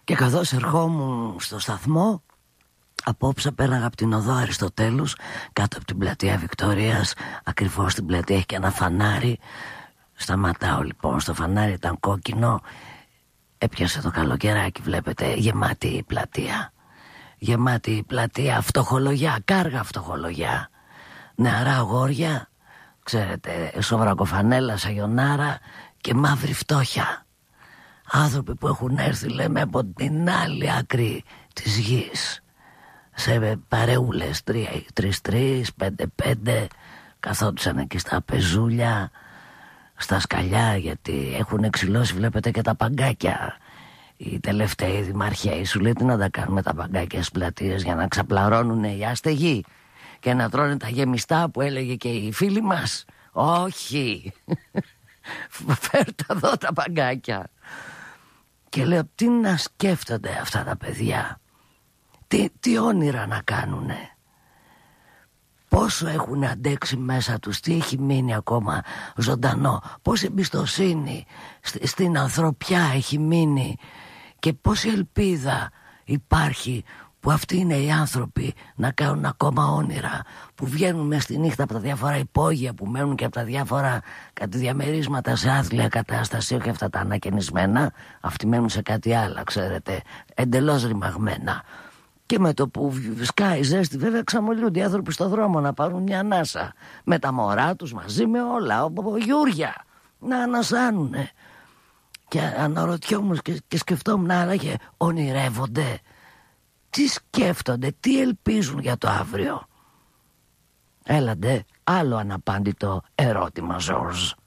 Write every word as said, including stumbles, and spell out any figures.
Και καθώς ερχόμουν στο σταθμό, απόψε πέραγα από την οδό Αριστοτέλους, κάτω από την πλατεία Βικτωρίας. Ακριβώς στην πλατεία έχει και ένα φανάρι. Σταματάω λοιπόν, στο φανάρι ήταν κόκκινο. Έπιασε το καλοκαιράκι, βλέπετε, γεμάτη η πλατεία. Γεμάτη η πλατεία, φτωχολογιά, κάργα φτωχολογιά. Νεαρά αγόρια, ξέρετε, σοβρακοφανέλα, σαγιονάρα και μαύρη φτώχεια. Άνθρωποι που έχουν έρθει, λέμε, από την άλλη άκρη της γης, σε παρεούλες, τρεις-τρεις, πέντε-πέντε, καθόντουσαν εκεί στα πεζούλια, στα σκαλιά, γιατί έχουν εξυλώσει, βλέπετε, και τα παγκάκια. Οι τελευταίοι δημαρχαίοι, σου λέει, τι να τα κάνουμε τα παγκάκια στις πλατείες για να ξαπλαρώνουν οι άστεγοι και να τρώνε τα γεμιστά που έλεγε και η φίλη μας. Όχι. Φέρτε εδώ τα παγκάκια. Και λέω, τι να σκέφτονται αυτά τα παιδιά, τι, τι όνειρα να κάνουνε, πόσο έχουν αντέξει μέσα τους, τι έχει μείνει ακόμα ζωντανό, πόση εμπιστοσύνη στη, στην ανθρωπιά έχει μείνει και πόση ελπίδα υπάρχει που αυτοί είναι οι άνθρωποι να κάνουν ακόμα όνειρα, που βγαίνουν μες στη νύχτα από τα διάφορα υπόγεια, που μένουν και από τα διάφορα κατηδιαμερίσματα σε άθλια κατάσταση, όχι αυτά τα ανακαινισμένα, αυτοί μένουν σε κάτι άλλο, ξέρετε, εντελώς ρημαγμένα. Και με το που σκάει ζέστη, βέβαια, ξαμολιούνται οι άνθρωποι στο δρόμο να πάρουν μια ανάσα, με τα μωρά τους μαζί με όλα, ο Γιούρια, να ανασάνουνε. Και αναρωτιόμουν και, και σκεφτόμουν, άραγε ονειρεύονται, τι σκέφτονται, τι ελπίζουν για το αύριο. Έλαντε, άλλο αναπάντητο ερώτημα, Ζορζ.